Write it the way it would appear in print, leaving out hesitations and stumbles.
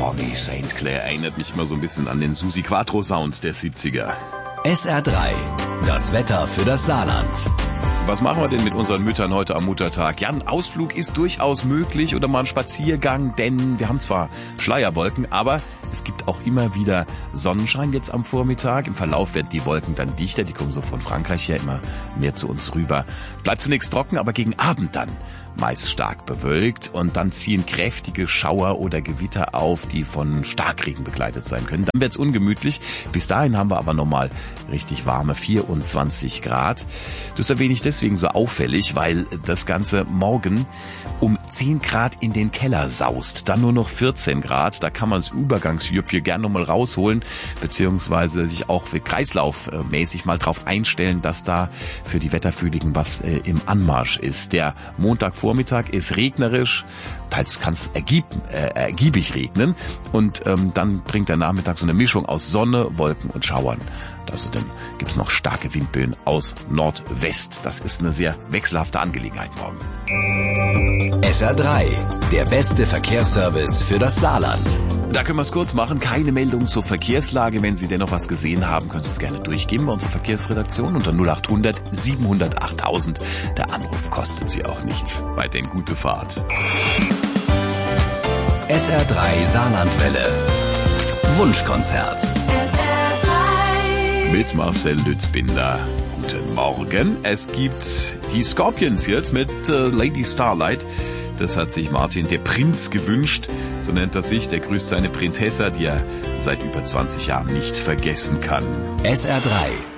Bonnie St. Clair erinnert mich immer so ein bisschen an den Susi Quattro Sound der 70er. SR3, das Wetter für das Saarland. Was machen wir denn mit unseren Müttern heute am Muttertag? Ja, ein Ausflug ist durchaus möglich oder mal ein Spaziergang, denn wir haben zwar Schleierwolken, aber es gibt auch immer wieder Sonnenschein jetzt am Vormittag. Im Verlauf werden die Wolken dann dichter, die kommen so von Frankreich her immer mehr zu uns rüber. Bleibt zunächst trocken, aber gegen Abend dann meist stark bewölkt und dann ziehen kräftige Schauer oder Gewitter auf, die von Starkregen begleitet sein können. Dann wird's ungemütlich. Bis dahin haben wir aber nochmal richtig warme 24 Grad. Das erwähne ich deswegen so auffällig, weil das Ganze morgen um 10 Grad in den Keller saust. Dann nur noch 14 Grad. Da kann man das Übergangsjüppje gern nochmal rausholen, beziehungsweise sich auch für kreislaufmäßig mal drauf einstellen, dass da für die Wetterfühligen was im Anmarsch ist. Der Montagvormittag ist regnerisch, teils kann es ergiebig regnen und dann bringt der Nachmittag so eine Mischung aus Sonne, Wolken und Schauern. Außerdem gibt es noch starke Windböen aus Nordwest. Das ist eine sehr wechselhafte Angelegenheit morgen. SR3, der beste Verkehrsservice für das Saarland. Da können wir es kurz machen. Keine Meldung zur Verkehrslage. Wenn Sie dennoch was gesehen haben, können Sie es gerne durchgeben bei unserer Verkehrsredaktion unter 0800 700 8000. Der Anruf kostet Sie auch nichts. Weiterhin gute Fahrt. SR3 Saarlandwelle. Wunschkonzert. Mit Marcel Lützbinder. Guten Morgen. Es gibt die Scorpions jetzt mit Lady Starlight. Das hat sich Martin der Prinz gewünscht. So nennt er sich. Der grüßt seine Prinzessa, die er seit über 20 Jahren nicht vergessen kann. SR3